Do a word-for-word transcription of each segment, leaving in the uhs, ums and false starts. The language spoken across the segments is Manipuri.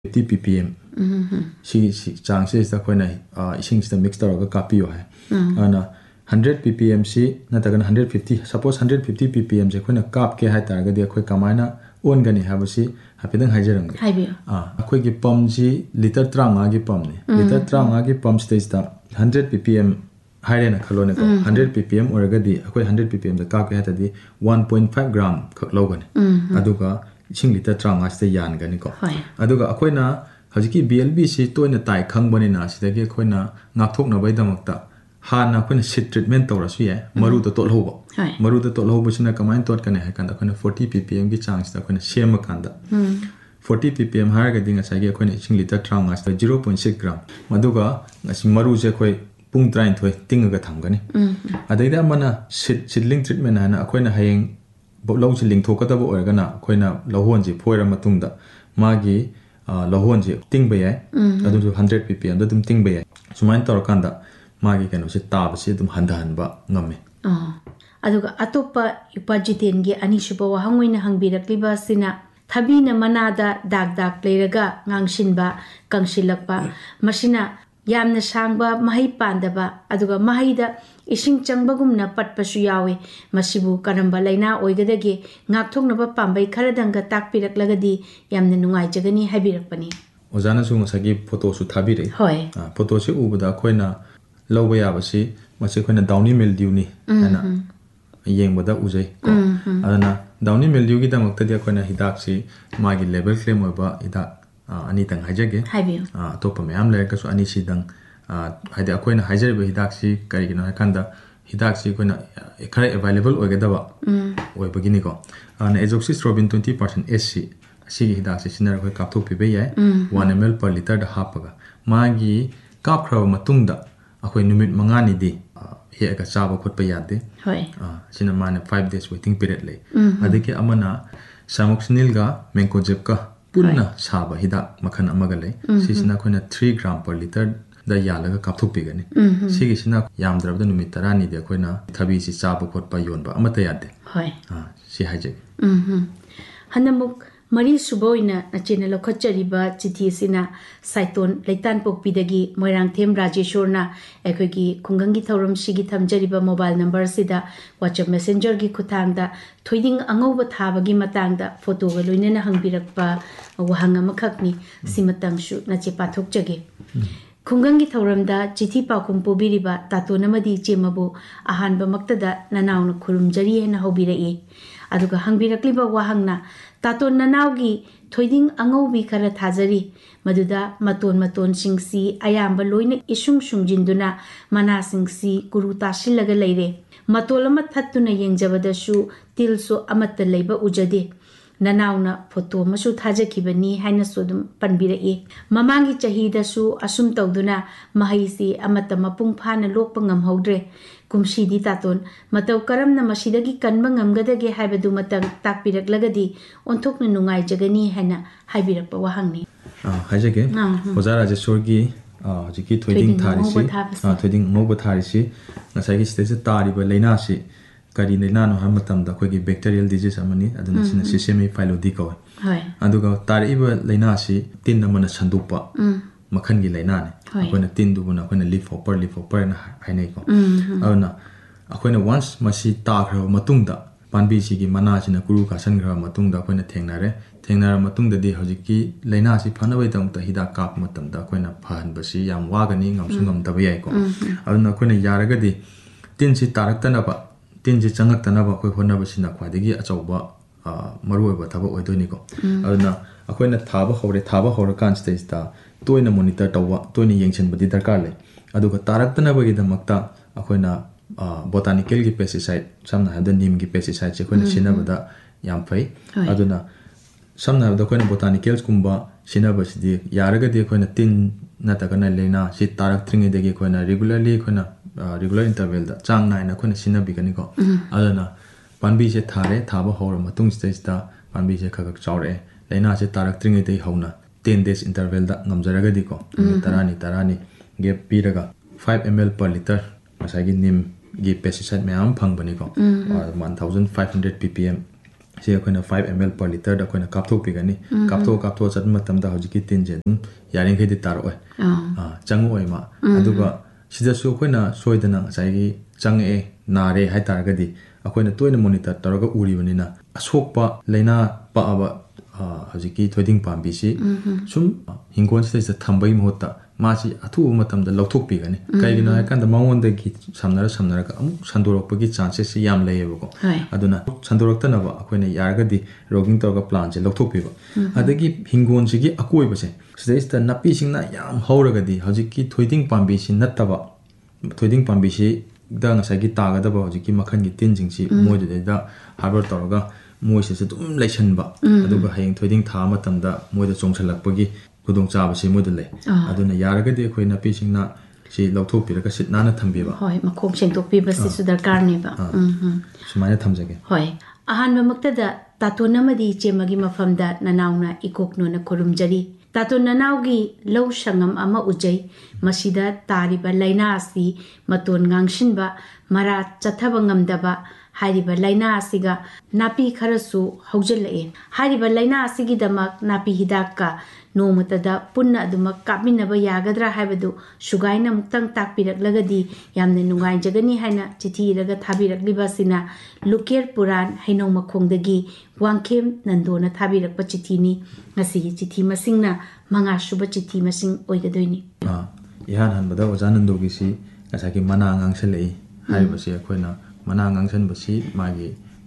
fifty p p m si chang si sta khoina ising sta mix tawra ka kapiyo hai ana one hundred p p m si nataga one hundred fifty suppose one hundred fifty p p m je khoina kap ke hai tar ga de khoi kamaina on gani ha basi hapidang haijarang haibiyo ah akhoi gi pump ji liter thirty-five gi pump ne liter thirty-five gi pump stage ta one hundred p p m haire na khalo ne ko one hundred p p m oraga di akhoi one hundred p p m da kap ke ha ta di one point five gram khak lo gani aduga ising liter thirty-five sta yan gani ko aduga akhoi na hajiki B L B si toina tai khangbani na sidagi akhoi na ngakthok na bai damakta ha na akhoi na sit treatment tawra su ye maru da to lobo maru da to lobo sina kamain tot kane ha kanda akhoi na forty p p m gi chance da akhoi na sema kanda forty p p m har ga dinga sagi akhoi na ising liter thirty-five sta zero point six gram maduga ngasi maru je akhoi pung thirty-two tinga ga thamgani adaida mana sit sidling treatment ha na akhoi na hayeng lau si ling thoka da bo orga na akhoi na lohon ji phoira matungda magi lohon ji ting ba yai adu one hundred p p m da dum ting ba yai sumain tor kanda magi kano se tab se dum handan ba ngame ah aduga atopa upajiten gi anishuba wa hangwina hangbirakliba sina thabina manada dag dag leiraga ngangsinba kangsilakpa masina yamna sangba mahai pandaba aduga mahaida ising changbagumna patpasu yawe masibu karamba laina oigadage ngakthoknaba pambai kharadanga takpiraklagadi yamna nungai jagani habirakpani ojana su masagi photo su thabire hoy photo se ubada khoina lawba yabasi masi khoina downy mildew ni ana yengbada ujai ko adana downy mildew gi damakta dia khoina hidak si magi level claim oba hidak ani tang hajage haibiyo topa mayam le ka su ani si dang haida akoina hajar be hidak si kari gina kanda hidak si koina khare available oigada ba oi bagini ko ana azoxystrobin twenty percent S C si gi hidak si sinar ko kapthok pi be yai one milliliter per liter da hapaga magi kapkhra matung da akoi numit manga ni di he ka chaba khot pa yade hoi sina mane five days waiting period le adike amana samoxinil ga mencozeb ka punna saba hidak makhan amaga le sisina koina three gram per liter da yalaga kapthok pigani sigi sina yamdrabda numit tarani de koina thabi si chaba khot pa yonba amata yade hoi ah si haje mhm hanamuk mari suboina nachina lokhachariba chithi sina saiton leitan pokpidagi moirang them rajeshorna ekhogi khungangi thorum sigi thamjariba mobile number sida whatsapp messenger gi khuthangda thoiding angauba thabagi matangda photo ga loinena hangbirakpa wahang amakhakni simatangsu nache pathokjage khungangi thoramda chithi pakum pobiriba tatonamadi chemabu ahanba maktada nanauna khurumjari hena hobirai aduga hangbirakliba wahangna taton nanaugi thoiding angaubi khara thajari maduda maton maton singsi ayamba loina isung sungjinduna mana singsi kuru tasilaga leire matolama thattuna yengjabadasu tilso amatta leiba ujade nanauna photo masu thajakibani haina sodum panbirai mamangi chahida su asum tawduna mahaisi amatta mapung phana lokpa ngamhodre kumsi di taton mataw karamna masidagi kanba ngamgadage haibadu matang takpiraklagadi onthokna nungai jagani haina haibirakpa wahangni ah hajage ojara je sorgi ah jiki thoiding tharisi ah thoiding mobo tharisi nasagi stage tariba leina si kari leina no hamatam da khogi bacterial disease amani aduna sina sesame phylloди ko hai aduga tariba leina si tin namana sandupa makhan gi leina ne akoina tin du buna akoina leaf hopper leaf hopper na hainai ko aduna akoina once masi ta khra matungda panbi si gi mana sina kuru ka san khra matungda akoina thengnare thengnara matungda di hojiki leina si phanabai tamta hida kap matamda akoina phan basi yam wagani ngamsu ngam tabiyai ko aduna akoina yaraga di tin si taraktana ba tin si changaktana ba koi hona basina khwadigi achauba maroi ba thaba oidoni ko aduna akoina thaba hore thaba hore kan stage ta toina monitor tawa toina yengchen badi darkar le aduga taraktana bagi damakta akoina botanical gi pesticide samna hada nim gi pesticide che koina sinabada yam fai aduna samna hada koina botanicals kumba sinabas di yaraga di koina tin na ta kana lena si tarak tringe degi koina regularly koina regular interval da chang nai na koina sinabi gani ko aduna panbi se thare thaba hora matung stage da panbi se khagak chaure lena se tarak tringe dei hauna ten days interval da ngamjaraga di ko tarani tarani gap piraga five milliliter per liter masagi nim gi pesticide me am phang bani ko one thousand five hundred p p m ꯁꯤ ꯑꯩꯈꯣꯏꯅ five milliliters per liter ꯗ ꯑꯩꯈꯣꯏꯅ ꯀꯥꯞꯊꯣꯛꯄꯤꯒꯅꯤ ꯀꯥꯞꯊꯣꯛ ꯀꯥꯞꯊꯣꯛ ꯆꯠꯄ ꯃꯇꯝꯗ ꯍꯧꯖꯤꯛꯀꯤ ꯇꯤꯟꯁꯦ ꯑꯗꯨꯝ ꯌꯥꯔꯤꯈꯩꯗꯤ ꯇꯥꯔꯛꯑꯣꯏ ꯆꯪꯉꯛꯑꯣꯏ ꯃꯥ ꯑꯗꯨꯒ ꯁꯤꯗꯁꯨ ꯑꯩꯈꯣꯏꯅ ꯁꯣꯏꯗꯅ ꯉꯁꯥꯏꯒꯤ ꯆꯪꯉꯛꯑꯦ ꯅꯥꯔꯦ ꯍꯥꯏꯇꯥꯔꯒꯗꯤ ꯑꯩꯈꯣꯏꯅ ꯇꯣꯏꯅ ꯃꯣꯅꯤꯇꯔ ꯇꯧꯔꯒ ꯎꯔꯤꯕꯅꯤꯅ ꯑꯁꯣꯛꯄ ꯂꯩꯅꯥ ꯄꯛꯑꯕ ꯍꯧꯖꯤꯛꯀꯤ ꯊꯣꯏꯗꯤꯡ ꯄꯥꯝꯕꯤꯁꯤ ꯁꯨꯝ ꯍꯤꯡꯒꯣꯜꯁꯤꯗꯩꯁꯤꯗ ꯊꯝꯕꯒꯤ ꯃꯍꯨꯠꯇ ꯃꯥꯁꯤ ꯑꯊꯨꯕ ꯃꯇꯝꯗ ꯂꯧꯊꯣꯛꯄꯤꯒꯅꯤ ꯀꯩꯒꯤꯅꯣ ꯍꯥꯏꯔꯀꯥꯟꯗ ꯃꯉꯣꯟꯗꯒꯤ ꯁꯝꯅꯔ ꯁꯝꯅꯔꯒ ꯑꯃꯨꯛ ꯁꯟꯗꯣꯔꯛꯄꯒꯤ ꯆꯥꯟꯁꯦꯁꯁꯤ ꯌꯥꯝ ꯂꯩꯌꯦꯕꯀꯣ ꯑꯗꯨꯅ ꯁꯟꯗꯣꯔꯛꯇꯅꯕ ꯑꯩꯈꯣꯏꯅ ꯌꯥꯔꯒꯗꯤ ꯔꯣꯒꯤꯡ ꯇꯧꯔꯒ ꯄ꯭ꯂꯥꯟꯁꯦ ꯂꯧꯊꯣꯛꯄꯤꯕ ꯑꯗꯒꯤ ꯍꯤꯡꯒꯣꯜꯁꯤꯒꯤ ꯑꯀꯣꯏꯕꯁꯦ ꯁꯤꯗꯩꯁꯤꯗ ꯅꯥꯄꯤꯁꯤꯡꯅ ꯌꯥꯝ ꯍꯧꯔꯒꯗꯤ ꯍꯧꯖꯤꯛꯀꯤ ꯊꯣꯏꯗꯤꯡ ꯄꯥꯝꯕꯤꯁꯤ ꯅꯠꯇꯕ ꯊꯣꯏꯗꯤꯡ ꯄꯥꯝꯕꯤꯁꯤꯗ ꯉꯁꯥꯏꯒꯤ ꯇꯥꯒꯗꯕ ꯍꯧꯖꯤꯛꯀꯤ ꯃꯈꯜꯒꯤ ꯇꯤꯟꯁꯤꯡꯁꯤ ꯃꯣꯏꯗꯨꯗꯩꯗ ꯍꯥꯔꯕꯔ ꯇꯧꯔꯒ ꯃꯣꯏꯁꯤꯁꯨ ꯑꯗꯨꯝ ꯂꯩꯁꯟꯕ ꯑꯗꯨꯒ ꯍꯌꯦꯡ ꯊꯣꯏꯗꯤꯡ ꯊꯥ ꯃꯇꯝꯗ ꯃꯣꯏꯗ ꯆꯣꯡꯁꯜꯂꯛꯄꯒꯤ ꯈꯨꯗꯣꯡꯆꯥꯕꯁꯤ ꯃꯣꯏꯗ ꯂꯩ ꯑꯗꯨꯅ ꯌꯥꯔꯒꯗꯤ ꯑꯩꯈꯣꯏ ꯅꯥꯄꯤꯁꯤꯡꯅ ꯁꯤ ꯂꯧꯊꯣꯛꯄꯤꯔꯒ ꯁꯤꯠ ꯅꯥꯟꯅ ꯊꯝꯕꯤꯕ ꯍꯣꯏ ꯃꯈꯣꯡ ꯁꯦꯡꯗꯣꯛꯄꯤꯕꯁꯤꯁꯨ ꯗꯔꯀꯥꯔꯅꯦꯕ ꯁꯨꯃꯥꯏꯅ ꯊꯝꯖꯒꯦ ꯍꯣꯏ ꯑꯍꯥꯟꯕꯃꯛꯇꯗ ꯇꯥꯇꯣꯟ ꯑꯃꯗꯤ ꯏꯆꯦꯃꯒꯤ ꯃꯐꯝꯗ ꯅꯅꯥꯎꯅ ꯏꯀꯣꯛꯅꯣꯅ ꯈꯨꯔꯨꯝꯖꯔꯤ ꯇꯥꯇꯣꯟ ꯅꯅꯥꯎꯒꯤ ꯂꯧ ꯁꯪꯉꯝ ꯑꯃ ꯎꯖꯩ ꯃꯁꯤꯗ ꯇꯥꯔꯤꯕ ꯂꯩꯅꯥ ꯑꯁꯤ ꯃꯇꯣꯟ ꯉꯥꯡꯁꯤꯟꯕ ꯃꯔꯥ ꯆꯠꯊꯕ ꯉꯝꯗꯕ ꯍꯥꯏꯔꯤꯕ ꯂꯩꯅꯥ ꯑꯁꯤꯒ ꯅꯥꯄꯤ ꯈꯔꯁꯨ ꯍꯧꯖꯤꯜꯂꯛꯑꯦ ꯍꯥꯏꯔꯤꯕ ꯂꯩꯅꯥ ꯑꯁꯤꯒꯤꯗꯃꯛ ꯅꯥꯄꯤ ꯍꯤꯗꯥꯛꯀ ꯅꯣꯡꯃꯇꯗ ꯄꯨꯟꯅ ꯑꯗꯨꯃꯛ ꯀꯥꯞꯃꯤꯟꯅꯕ ꯌꯥꯒꯗ꯭ꯔꯥ ꯍꯥꯏꯕꯗꯨ ꯁꯨꯒꯥꯏꯅ ꯑꯃꯨꯛꯇꯪ ꯇꯥꯛꯄꯤꯔꯛꯂꯒꯗꯤ ꯌꯥꯝꯅ ꯅꯨꯡꯉꯥꯏꯖꯒꯅꯤ ꯍꯥꯏꯅ ꯆꯤꯊꯤ ꯏꯔꯒ ꯊꯥꯕꯤꯔꯛꯂꯤꯕ ꯑꯁꯤꯅ ꯂꯨꯀꯦꯔ ꯄꯨꯔꯥꯟ ꯍꯩꯅꯧ ꯃꯈꯣꯡꯗꯒꯤ ꯋꯥꯡꯈꯦꯝ ꯅꯟꯗꯣꯅ ꯊꯥꯕꯤꯔꯛꯄ ꯆꯤꯊꯤꯅꯤ ꯉꯁꯤꯒꯤ ꯆꯤꯊꯤ ꯃꯁꯤꯡꯅ ꯃꯉꯥ ꯁꯨꯕ ꯆꯤꯊꯤ ꯃꯁꯤꯡ ꯑꯣꯏꯒꯗꯣꯏꯅꯤ ꯏꯍꯥꯟ ꯍꯥꯟꯕꯗ ꯑꯣꯖꯥ ꯅꯟꯗꯣꯒꯤꯁꯤ ꯉꯁꯥꯏꯒꯤ ꯃꯅꯥ ꯉꯥꯡꯁꯜꯂꯛꯏ ꯍꯥꯏꯔꯤꯕꯁꯤ ꯑꯩꯈꯣꯏꯅ ꯃꯅꯥ ꯉꯥꯡꯁꯟꯕꯁꯤ ꯃꯥꯒꯤ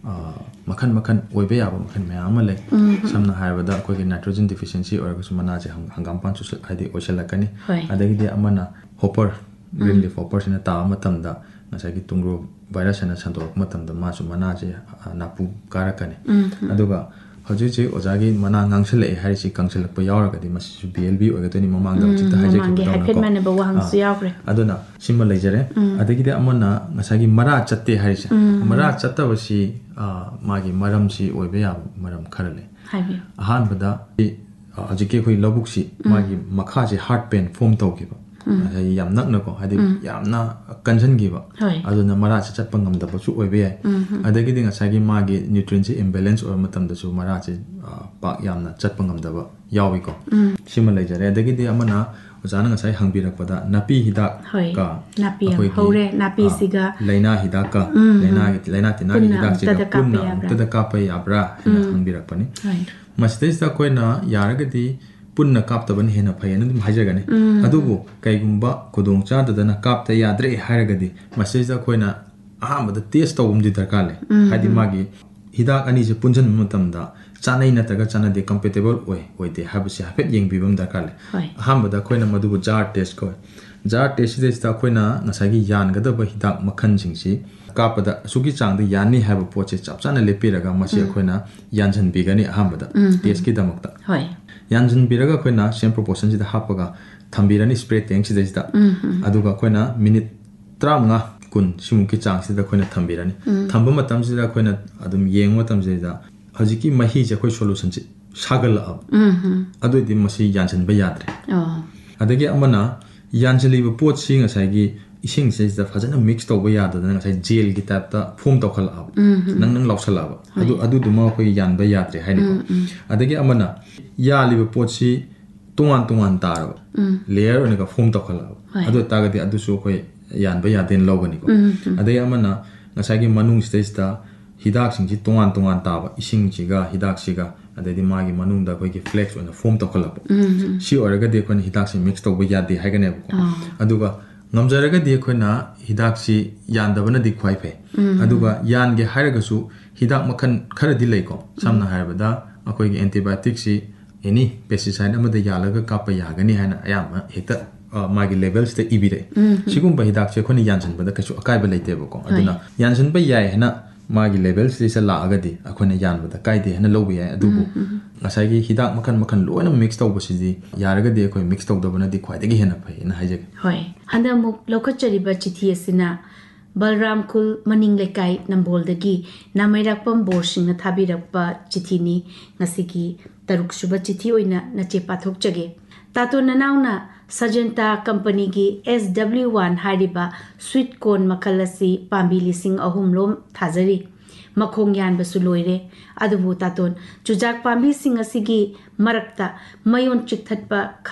ꯃꯈꯟ ꯃꯈꯟ ꯑꯣꯏꯕ ꯌꯥꯕ ꯃꯈꯟ ꯃꯌꯥꯝ ꯑꯃ ꯂꯩ ꯁꯝꯅ ꯍꯥꯏꯔꯕꯗ ꯑꯩꯈꯣꯏꯒꯤ ꯅꯥꯏꯇ꯭ꯔꯣꯖꯦꯟ ꯗꯤꯐꯤꯁꯤꯌꯦꯟꯁꯤ ꯑꯣꯏꯔꯒꯁꯨ ꯃꯅꯥꯁꯦ ꯍꯪꯒꯥꯝꯄꯥꯟ ꯍꯥꯏꯗꯤ ꯑꯣꯏꯁꯜꯂꯛꯀꯅꯤ ꯑꯗꯒꯤꯗꯤ ꯑꯃꯅ ꯍꯣꯄꯔ ꯒ꯭ꯔꯤꯟ ꯂꯤꯐ ꯍꯣꯄꯔꯁꯤꯅ ꯇꯥꯕ ꯃꯇꯝꯗ ꯉꯁꯥꯏꯒꯤ ꯇꯨꯡꯒ꯭ꯔꯣ ꯚꯥꯏꯔꯁꯅ ꯁꯟꯗꯣꯔꯛꯄ ꯃꯇꯝꯗ ꯃꯥꯁꯨ ꯃꯅꯥꯁꯦ ꯅꯥꯄꯨ ꯀꯥꯔꯛꯀꯅꯤ ꯑꯗꯨꯒ ꯍꯧꯖꯤꯛ ꯍꯧꯖꯤꯛ ꯑꯣꯖꯥꯒꯤ ꯃꯅꯥ ꯉꯥꯡꯁꯜꯂꯛꯑꯦ ꯍꯥꯏꯔꯤꯁꯤ ꯀꯪꯁꯜꯂꯛꯄ ꯌꯥꯎꯔꯒꯗꯤ ꯃꯁꯤꯁꯨ ꯕꯤ ꯑꯦꯜ ꯕꯤ ꯑꯣꯏꯒꯗꯣꯏꯅꯤ ꯃꯃꯥꯡꯗ ꯍꯧꯖꯤꯛꯇ ꯍꯥꯏꯖꯈꯤꯕꯗꯧꯅꯀꯣ ꯑꯗꯨꯅ ꯁꯤꯃ ꯂꯩꯖꯔꯦ ꯑꯗꯒꯤꯗꯤ ꯑꯃꯅ ꯉꯁꯥꯏꯒꯤ ꯃꯔꯥ ꯆꯠꯇꯦ ꯍꯥꯏꯔꯤꯁꯦ ꯃꯔꯥ ꯆꯠꯇꯕꯁꯤ ꯃꯥꯒꯤ ꯃꯔꯝꯁꯤ ꯑꯣꯏꯕ ꯌꯥꯕ ꯃꯔꯝ ꯈꯔ ꯂꯩ ꯑꯍꯥꯟꯕꯗ ꯍꯧꯖꯤꯛꯀꯤ ꯑꯩꯈꯣꯏ ꯂꯧꯕꯨꯛꯁꯤ ꯃꯥꯒꯤ ꯃꯈꯥꯁꯦ ꯍꯥꯔꯠ ꯄꯦꯟ ꯐꯣꯝ ꯇꯧꯈꯤꯕ ꯍꯥꯏꯗꯤ ꯌꯥꯝ ꯅꯛꯅꯀꯣ ꯍꯥꯏꯗꯤ ꯌꯥꯝꯅ ꯀꯟꯁꯤꯟꯈꯤꯕ ꯑꯗꯨꯅ ꯃꯔꯥꯁꯦ ꯆꯠꯄ ꯉꯝꯗꯕꯁꯨ ꯑꯣꯏꯕ ꯌꯥꯏ ꯑꯗꯒꯤꯗꯤ ꯉꯁꯥꯏꯒꯤ ꯃꯥꯒꯤ ꯅ꯭ꯌꯨꯇ꯭ꯔꯤꯟꯁꯦ ꯏꯝꯕꯦꯂꯦꯟꯁ ꯑꯣꯏꯕ ꯃꯇꯝꯗꯁꯨ ꯃꯔꯥꯁꯦ ꯄꯥꯛ ꯌꯥꯝꯅ ꯆꯠꯄ ꯉꯝꯗꯕ ꯌꯥꯎꯏꯀꯣ ꯁꯤꯃ ꯂꯩꯖꯔꯦ ꯑꯗꯒꯤꯗꯤ ꯑꯃꯅ ꯑꯣꯖꯥꯅ ꯉꯁꯥꯏ ꯍꯪꯕꯤꯔꯛꯄꯗ ꯅꯥꯄꯤ ꯍꯤꯗꯥꯛꯀ ꯑꯩꯈꯣꯏꯒꯤ ꯂꯩꯅꯥ ꯍꯤꯗꯥꯛꯀ ꯂꯩꯅꯥ ꯇꯤꯟꯅꯥꯒꯤ ꯍꯤꯗꯥꯛꯁꯤꯒ ꯄꯨꯟꯅ ꯑꯃꯨꯛꯇꯗ ꯀꯥꯞꯄ ꯌꯥꯕ꯭ꯔꯥ ꯍꯥꯏꯅ ꯍꯪꯕꯤꯔꯛꯄꯅꯤ ꯃꯁꯤꯗꯩꯁꯤꯗ ꯑꯩꯈꯣꯏꯅ ꯌꯥꯔꯒꯗꯤ ꯄꯨꯟꯅ ꯀꯥꯞꯇꯕꯅ ꯍꯦꯟꯅ ꯐꯩꯌꯦꯅ ꯑꯗꯨꯝ ꯍꯥꯏꯖꯒꯅꯤ ꯑꯗꯨꯕꯨ ꯀꯩꯒꯨꯝꯕ ꯈꯨꯗꯣꯡꯆꯥꯗꯗꯅ ꯀꯥꯞꯇ ꯌꯥꯗ꯭ꯔꯦ ꯍꯥꯏꯔꯒꯗꯤ ꯃꯁꯤꯗꯩꯁꯤꯗ ꯑꯩꯈꯣꯏꯅ ꯑꯍꯥꯟꯕꯗ ꯇꯦꯁ ꯇꯧꯕ ꯑꯃꯗꯤ ꯗꯔꯀꯥꯔ ꯂꯩ ꯍꯥꯏꯗꯤ ꯃꯥꯒꯤ ꯍꯤꯗꯥꯛ ꯑꯅꯤꯁꯦ ꯄꯨꯟꯁꯤꯟꯕ ꯃꯇꯝꯗ ꯆꯥꯅꯩ ꯅꯠꯇ꯭ꯔꯒ ꯆꯥꯟꯅꯗꯦ ꯀꯝꯄꯦꯇꯦꯕꯜ ꯑꯣꯏ ꯑꯣꯏꯗꯦ ꯍꯥꯏꯕꯁꯤ ꯍꯥꯏꯐꯦꯠ ꯌꯦꯡꯕꯤꯕ ꯑꯃ ꯗꯔꯀꯥꯔ ꯂꯩ ꯑꯍꯥꯟꯕꯗ ꯑꯩꯈꯣꯏꯅ ꯃꯗꯨꯕꯨ ꯖꯥꯔ ꯇꯦꯁ ꯀꯧꯏ ꯖꯥꯔ ꯇꯦꯁꯁꯤꯗꯩꯁꯤꯗ ꯑꯩꯈꯣꯏꯅ ꯉꯁꯥꯏꯒꯤ ꯌꯥꯟꯒꯗꯕ ꯍꯤꯗꯥꯛ ꯃꯈꯜꯁꯤꯡꯁꯤ ꯀꯥꯞꯄꯗ ꯑꯁꯨꯛꯀꯤ ꯆꯥꯡꯗ ꯌꯥꯅꯤ ꯍꯥꯏꯕ ꯄꯣꯠꯁꯦ ꯆꯞ ꯆꯥꯅ ꯂꯦꯞꯄꯤꯔꯒ ꯃꯁꯤ ꯑꯩꯈꯣꯏꯅ ꯌꯥꯟꯁꯤꯟꯕꯤꯒꯅꯤ ꯑꯍꯥꯟꯕꯗ ꯇꯦꯁꯀꯤꯗꯃꯛꯇ ꯌꯥꯟꯁꯤꯟꯕꯤꯔꯒ ꯑꯩꯈꯣꯏꯅ ꯁꯦꯝ ꯄ꯭ꯔꯣꯄꯣꯔꯁꯟꯁꯤꯗ ꯍꯥꯞꯄꯒ ꯊꯝꯕꯤꯔꯅꯤ ꯁ꯭ꯄ꯭ꯔꯦ ꯇꯦꯡꯁꯤꯗꯩꯁꯤꯗ ꯑꯗꯨꯒ ꯑꯩꯈꯣꯏꯅ ꯃꯤꯅꯤꯠ ꯇꯔꯥꯃꯉꯥ ꯀꯨꯟ ꯁꯤꯃꯨꯛꯀꯤ ꯆꯥꯡꯁꯤꯗ ꯑꯩꯈꯣꯏꯅ ꯊꯝꯕꯤꯔꯅꯤ ꯊꯝꯕ ꯃꯇꯝꯁꯤꯗ ꯑꯩꯈꯣꯏꯅ ꯑꯗꯨꯝ ꯌꯦꯡꯕ ꯃꯇꯝꯁꯤꯗ ꯍꯧꯖꯤꯛꯀꯤ ꯃꯍꯤꯁꯦ ꯑꯩꯈꯣꯏ ꯁꯣꯂꯨꯁꯟꯁꯤ ꯁꯥꯒꯠꯂꯛꯑꯕ ꯑꯗꯨꯑꯣꯏꯗꯤ ꯃꯁꯤ ꯌꯥꯟꯁꯤꯟꯕ ꯌꯥꯗ꯭ꯔꯦ ꯑꯗꯒꯤ ꯑꯃꯅ ꯌꯥꯟꯁꯤꯜꯂꯤꯕ ꯄꯣꯠꯁꯤ ꯉꯁꯥꯏꯒꯤ ꯏꯁꯤꯡꯁꯤꯗ ꯐꯖꯅ ꯃꯤꯛꯁ ꯇꯧꯕ ꯌꯥꯗꯗꯅ ꯉꯁꯥꯏ ꯖꯦꯜꯒꯤ ꯇꯥꯏꯞꯇ ꯐꯣꯝ ꯇꯧꯈꯠꯂꯛꯑꯕ ꯅꯪ ꯅꯪ ꯂꯥꯎꯁꯜꯂꯛꯑꯕ ꯑꯗꯨ ꯑꯗꯨꯗꯨꯃ ꯑꯩꯈꯣꯏ ꯌꯥꯟꯕ ꯌꯥꯗ꯭ꯔꯦ ꯍꯥꯏꯅꯀꯣ ꯑꯗꯒꯤ ꯑꯃꯅ ꯌꯥꯜꯂꯤꯕ ꯄꯣꯠꯁꯤ ꯇꯣꯉꯥꯟ ꯇꯣꯉꯥꯟ ꯇꯥꯔꯕ ꯂꯦꯌꯔ ꯑꯣꯏꯅꯒ ꯐꯣꯝ ꯇꯧꯈꯠꯂꯛꯑꯕ ꯑꯗꯨ ꯑꯣꯏꯇꯥꯔꯒꯗꯤ ꯑꯗꯨꯁꯨ ꯑꯩꯈꯣꯏ ꯌꯥꯟꯕ ꯌꯥꯗꯦꯅ ꯂꯧꯒꯅꯤꯀꯣ ꯑꯗꯒꯤ ꯑꯃꯅ ꯉꯁꯥꯏꯒꯤ ꯃꯅꯨꯡꯁꯤꯗꯩꯁꯤꯗ ꯍꯤꯗꯥꯛꯁꯤꯡꯁꯤ ꯇꯣꯉꯥꯟ ꯇꯣꯉꯥꯟ ꯇꯥꯕ ꯏꯁꯤꯡꯁꯤꯒ ꯍꯤꯗꯥꯛꯁꯤꯒ ꯑꯗꯩꯗꯤ ꯃꯥꯒꯤ ꯃꯅꯨꯡꯗ ꯑꯩꯈꯣꯏꯒꯤ ꯐ꯭ꯂꯦꯛꯁ ꯑꯣꯏꯅ ꯐꯣꯝ ꯇꯧꯈꯠꯂꯛꯄ ꯁꯤ ꯑꯣꯏꯔꯒꯗꯤ ꯑꯩꯈꯣꯏꯅ ꯍꯤꯗꯥꯛꯁꯤ ꯃꯤꯛꯁ ꯇꯧꯕ ꯌꯥꯗꯦ ꯍꯥꯏꯒꯅꯦꯕꯀꯣ ꯑꯗꯨꯒ ꯉꯝꯖꯔꯒꯗꯤ ꯑꯩꯈꯣꯏꯅ ꯍꯤꯗꯥꯛꯁꯤ ꯌꯥꯟꯗꯕꯅꯗꯤ ꯈ꯭ꯋꯥꯏ ꯐꯩ ꯑꯗꯨꯒ ꯌꯥꯟꯒꯦ ꯍꯥꯏꯔꯒꯁꯨ ꯍꯤꯗꯥꯛ ꯃꯈꯜ ꯈꯔꯗꯤ ꯂꯩꯀꯣ ꯁꯝꯅ ꯍꯥꯏꯔꯕꯗ ꯑꯩꯈꯣꯏꯒꯤ ꯑꯦꯟꯇꯤꯕꯥꯏꯑꯣꯇꯤꯛꯁꯤ ꯑꯦꯅꯤ ꯄꯦꯁꯇꯤꯁꯥꯏꯠ ꯑꯃꯗ ꯌꯥꯜꯂꯒ ꯀꯥꯞꯄ ꯌꯥꯒꯅꯤ ꯍꯥꯏꯅ ꯑꯌꯥꯝꯕ ꯍꯦꯛꯇ ꯃꯥꯒꯤ ꯂꯦꯕꯦꯜꯁꯤꯗ ꯏꯕꯤꯔꯛꯑꯦ ꯁꯤꯒꯨꯝꯕ ꯍꯤꯗꯥꯛꯁꯦ ꯑꯩꯈꯣꯏꯅ ꯌꯥꯟꯁꯤꯟꯕꯗ ꯀꯩꯁꯨ ꯑꯀꯥꯏꯕ ꯂꯩꯇꯦꯕꯀꯣ ꯑꯗꯨꯅ ꯌꯥꯟꯁꯤꯟꯕ ꯌꯥꯏ ꯍꯥꯏꯅ ꯃꯥꯒꯤ ꯂꯦꯕꯦꯜꯁꯤꯗ ꯂꯥꯛꯑꯒꯗꯤ ꯑꯩꯈꯣꯏꯅ ꯌꯥꯟꯕꯗ ꯀꯥꯏꯗꯦ ꯍꯥꯏꯅ ꯂꯧꯕ ꯌꯥꯏ ꯑꯗꯨꯕꯨ ꯉꯁꯥꯏꯒꯤ ꯍꯤꯗꯥꯛ ꯃꯈꯜ ꯃꯈꯜ ꯂꯣꯏꯅ ꯃꯤꯛꯁ ꯇꯧꯕꯁꯤꯗꯤ ꯌꯥꯔꯒꯗꯤ ꯑꯩꯈꯣꯏ ꯃꯤꯛꯁ ꯇꯧꯗꯕꯅꯗꯤ ꯈ꯭ꯋꯥꯏꯗꯒꯤ ꯍꯦꯟꯅ ꯐꯩꯅ ꯍꯥꯏꯖꯒꯦ ꯍꯣꯏ ꯍꯟꯗꯛ ꯑꯃꯨꯛ ꯂꯧꯈꯠꯆꯔꯤꯕ ꯆꯤꯊꯤ ꯑꯁꯤꯅ ꯕꯜꯔꯥꯝ ꯈꯨꯜ ꯃꯅꯤꯡ ꯂꯩꯀꯥꯏ ꯅꯝꯕꯣꯜꯗꯒꯤ ꯅꯥꯃꯩꯔꯥꯛꯄꯝ ꯕꯣꯔꯁꯤꯡꯅ ꯊꯥꯕꯤꯔꯛꯄ ꯆꯤꯊꯤꯅꯤ ꯉꯁꯤꯒꯤ ꯇꯔꯨꯛ ꯁꯨꯕ ꯆꯤꯊꯤ ꯑꯣꯏꯅ ꯅꯆꯦ ꯄꯥꯊꯣꯛꯆꯒꯦ ꯇꯥꯇꯣꯟ ꯅꯅꯥꯎꯅ ꯁꯖꯟꯇꯥ ꯀꯝꯄꯅꯤꯒꯤ ꯑꯦꯁ ꯗꯕ꯭ꯂꯤꯎ ꯋꯥꯟ ꯍꯥꯏꯔꯤꯕ ꯁ꯭ꯋꯤꯠ ꯀꯣꯔꯟ ꯃꯈꯜ ꯑꯁꯤ ꯄꯥꯝꯕꯤ ꯂꯤꯁꯤꯡ ꯑꯍꯨꯝꯂꯣꯝ ꯊꯥꯖꯔꯤ makhong yan basu loire adubu taton chujak pambi sing asigi marakta mayon chikthat pa